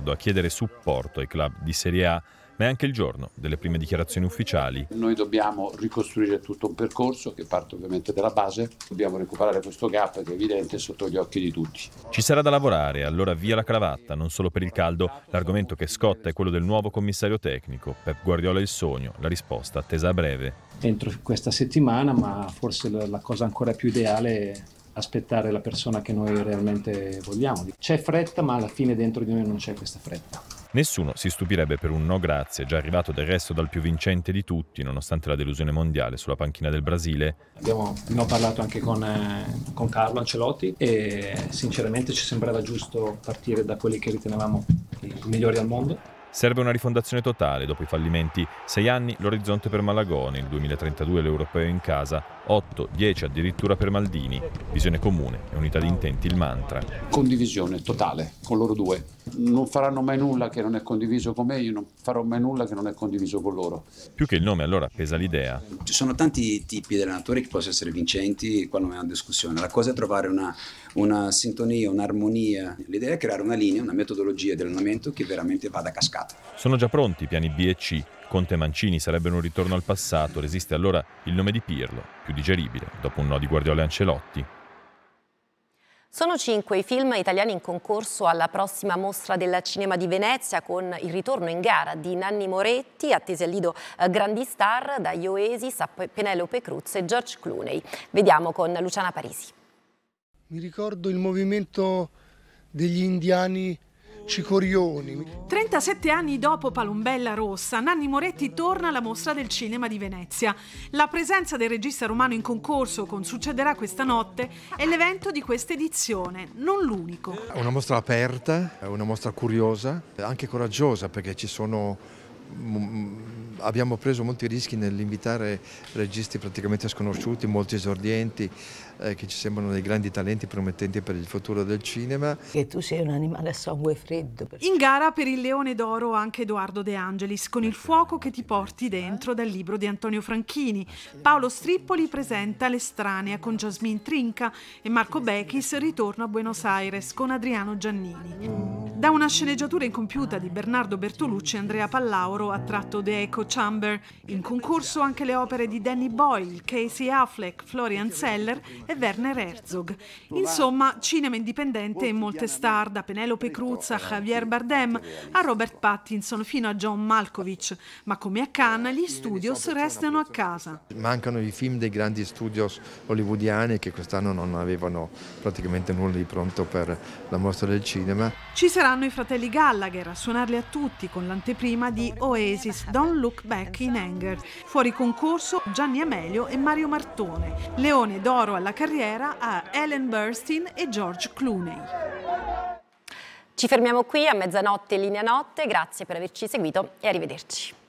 d'accordo a chiedere supporto ai club di Serie A, ma è anche il giorno delle prime dichiarazioni ufficiali. Noi dobbiamo ricostruire tutto un percorso che parte ovviamente dalla base, dobbiamo recuperare questo gap che è evidente sotto gli occhi di tutti. Ci sarà da lavorare, allora via la cravatta, non solo per il caldo. L'argomento che scotta è quello del nuovo commissario tecnico. Pep Guardiola è il sogno, la risposta attesa a breve. Entro questa settimana, ma forse la cosa ancora più ideale è aspettare la persona che noi realmente vogliamo. C'è fretta, ma alla fine dentro di noi non c'è questa fretta. Nessuno si stupirebbe per un no grazie, già arrivato del resto dal più vincente di tutti, nonostante la delusione mondiale sulla panchina del Brasile. Abbiamo parlato anche con Carlo Ancelotti e sinceramente ci sembrava giusto partire da quelli che ritenevamo i migliori al mondo. Serve una rifondazione totale dopo i fallimenti. 6 anni l'orizzonte per Malagone, il 2032 l'Europeo in casa, 8, 10 addirittura per Maldini. Visione comune e unità di intenti il mantra. Condivisione totale con loro due. Non faranno mai nulla che non è condiviso con me, io non farò mai nulla che non è condiviso con loro. Più che il nome allora pesa l'idea. Ci sono tanti tipi di allenatori che possono essere vincenti, qua non è una discussione. La cosa è trovare una sintonia, un'armonia. L'idea è creare una linea, una metodologia di allenamento che veramente vada a cascata. Sono già pronti i piani B e C. Conte e Mancini sarebbero un ritorno al passato. Resiste allora il nome di Pirlo, più digeribile dopo un no di Guardiola e Ancelotti. Sono 5 i film italiani in concorso alla prossima Mostra del Cinema di Venezia, con il ritorno in gara di Nanni Moretti, attesi al lido grandi star dagli Oasis a Penelope Cruz e George Clooney. Vediamo con Luciana Parisi. Mi ricordo il movimento degli indiani cicorioni. 37 anni dopo Palombella Rossa, Nanni Moretti torna alla Mostra del Cinema di Venezia. La presenza del regista romano in concorso con Succederà questa notte è l'evento di questa edizione, non l'unico. È una mostra aperta, è una mostra curiosa, anche coraggiosa, perché abbiamo preso molti rischi nell'invitare registi praticamente sconosciuti, molti esordienti che ci sembrano dei grandi talenti promettenti per il futuro del cinema. E tu sei un animale a sangue freddo. In gara per il Leone d'Oro anche Edoardo De Angelis con Il fuoco che ti porti dentro, dal libro di Antonio Franchini. Paolo Strippoli presenta L'estranea con Jasmine Trinca e Marco Bechis ritorna a Buenos Aires con Adriano Giannini. Da una sceneggiatura incompiuta di Bernardo Bertolucci e Andrea Pallauro ha tratto The Echo Chamber. In concorso anche le opere di Danny Boyle, Casey Affleck, Florian Zeller e Werner Herzog. Insomma, cinema indipendente e molte star, da Penelope Cruz a Javier Bardem a Robert Pattinson fino a John Malkovich. Ma come a Cannes, gli studios restano a casa. Mancano i film dei grandi studios hollywoodiani che quest'anno non avevano praticamente nulla di pronto per la mostra del cinema. Ci saranno i fratelli Gallagher a suonarli a tutti con l'anteprima di Oasis, Don't Look Back in Anger. Fuori concorso Gianni Amelio e Mario Martone. Leone d'Oro alla carriera a Ellen Burstyn e George Clooney. Ci fermiamo qui a mezzanotte, linea notte. Grazie per averci seguito e arrivederci.